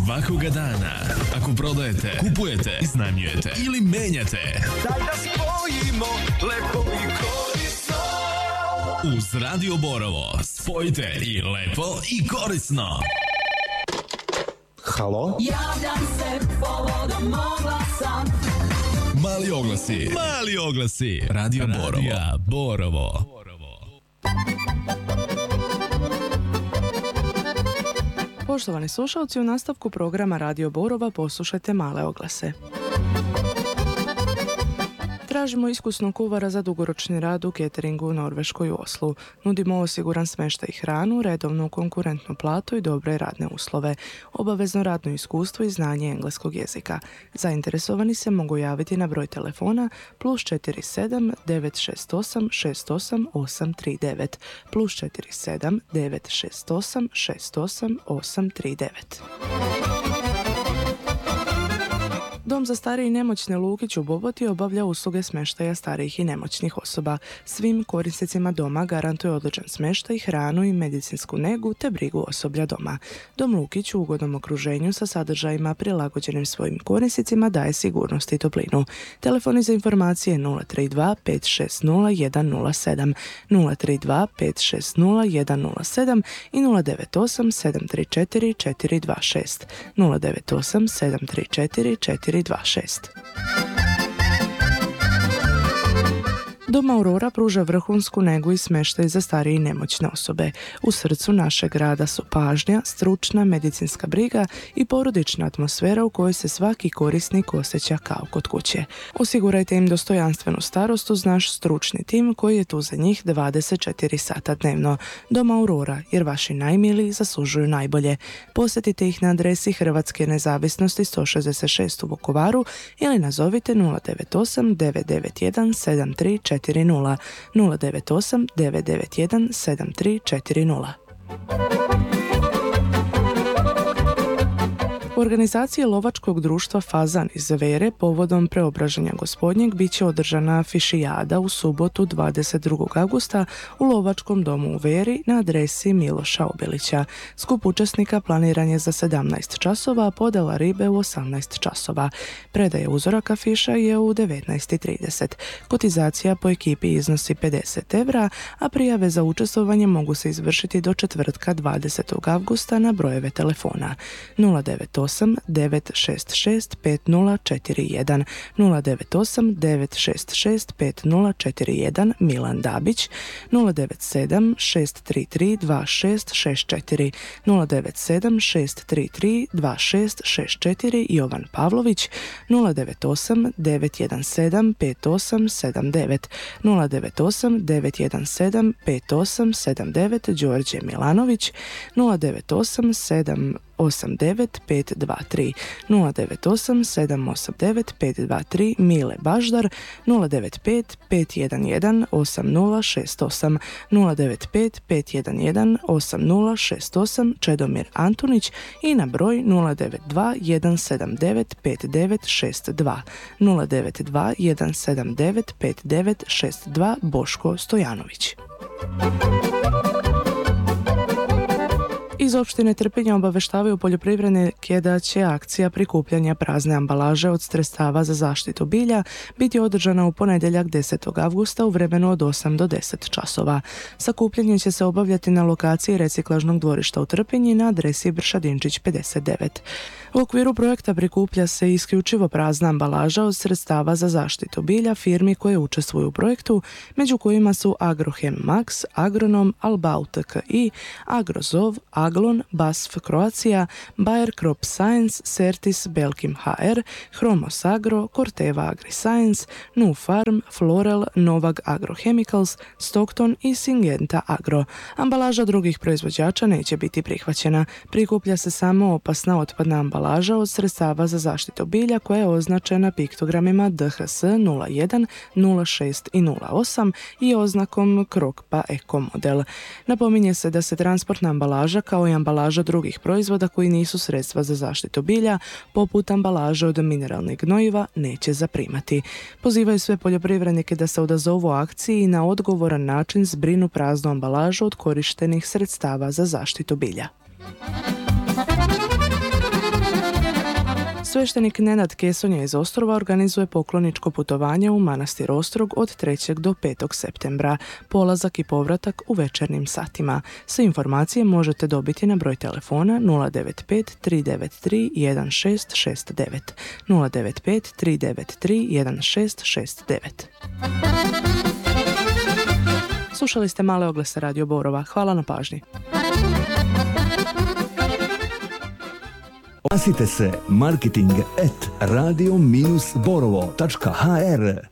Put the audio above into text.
Svakoga dana. Ako prodajete, kupujete, iznajmljujete ili menjate, daj da spojimo lepo i korisno. Uz Radio Borovo spojite i lepo i korisno. Halo? Javljam se povodom oglasa. Mali oglasi. Mali oglasi. Radio Borovo. Poštovani slušalci, u nastavku programa Radio Borova poslušajte male oglase. Tražimo iskusnog kuvara za dugoročni rad u cateringu u Norveškoj u Oslu. Nudimo osiguran smještaj i hranu, redovnu konkurentnu platu i dobre radne uslove, obavezno radno iskustvo i znanje engleskog jezika. Zainteresovani se mogu javiti na broj telefona +47 968 68 839 +47 968 68 839. Dom za starije i nemoćne Lukić u Boboti obavlja usluge smještaja starijih i nemoćnih osoba. Svim korisnicima doma garantuje odličan smještaj, hranu i medicinsku negu te brigu osoblja doma. Dom Lukić u ugodnom okruženju sa sadržajima prilagođenim svojim korisnicima daje sigurnost i toplinu. Telefoni za informacije 032 560 107, 032 560 107 i 098 734 426, 098 734 426. Dom Aurora pruža vrhunsku negu i smještaj za starije i nemoćne osobe. U srcu našeg grada su pažnja, stručna medicinska briga i porodična atmosfera u kojoj se svaki korisnik osjeća kao kod kuće. Osigurajte im dostojanstvenu starost uz naš stručni tim koji je tu za njih 24 sata dnevno. Dom Aurora, jer vaši najmiliji zaslužuju najbolje. Posjetite ih na adresi Hrvatske nezavisnosti 166 u Vukovaru ili nazovite 098 991 7340, 098 991 7340. U organizaciji lovačkog društva Fazan iz Vere povodom preobraženja Gospodnjeg bit će održana fišijada u subotu 22. augusta u lovačkom domu u Veri na adresi Miloša Obilića. Skup učesnika planiran je za 17 časova, a podjela ribe u 18 časova. Predaja uzoraka fiša je u 19:30. Kotizacija po ekipi iznosi 50 evra, a prijave za učestvovanje mogu se izvršiti do četvrtka 20. augusta na brojeve telefona 098 966 5041, 098 966 5041 Milan Dabić, 097 633 2664, 097 633 2664 Jovan Pavlović, 098 917 5879, 098 917 5879 Đorđe Milanović, 098 789 523, 098 789 523 Mile Baždar, 095 511 8068, 095 511 8068 Čedomir Antunić i na broj 092 179 5962, 092 179 5962 Boško Stojanović. Iz opštine Trpinja obaveštavaju poljoprivrednike da će akcija prikupljanja prazne ambalaže od sredstava za zaštitu bilja biti održana u ponedjeljak 10. avgusta u vremenu od 8 do 10 časova. Sakupljanje će se obavljati na lokaciji reciklažnog dvorišta u Trpinji na adresi Bršadinčić 59. U okviru projekta prikuplja se isključivo prazna ambalaža od sredstava za zaštitu bilja firmi koje učestvuju u projektu, među kojima su Agrohem Max, Agronom, Albau TKI, Agrozov, Aglon, BASF Croatia, Bayer Crop Science, Certis Belkim HR, Chromos Agro, Corteva AgriScience, Nufarm, Florel, Novag Agrochemicals, Stockton i Syngenta Agro. Ambalaža drugih proizvođača neće biti prihvaćena. Prikuplja se samo opasna otpadna ambalaža od sredstava za zaštitu bilja koja je označena piktogramima DHS 01, 06 i 08 i oznakom Krokpa Eko model. Napominje se da se transportna ambalaža kao i ambalaža drugih proizvoda koji nisu sredstva za zaštitu bilja, poput ambalaže od mineralnih gnojiva, neće zaprimati. Pozivaju sve poljoprivrednike da se odazovu akciji i na odgovoran način zbrinu praznu ambalažu od korištenih sredstava za zaštitu bilja. Sveštenik Nenad Kesonja iz Ostrova organizuje pokloničko putovanje u manastir Ostrog od 3. do 5. septembra. Polazak i povratak u večernjim satima. Sve informacije možete dobiti na broj telefona 095 393 1669. 095 393 1669. Slušali ste male oglase Radio Borova. Hvala na pažnji. Oglasite se marketing@radio-borovo.hr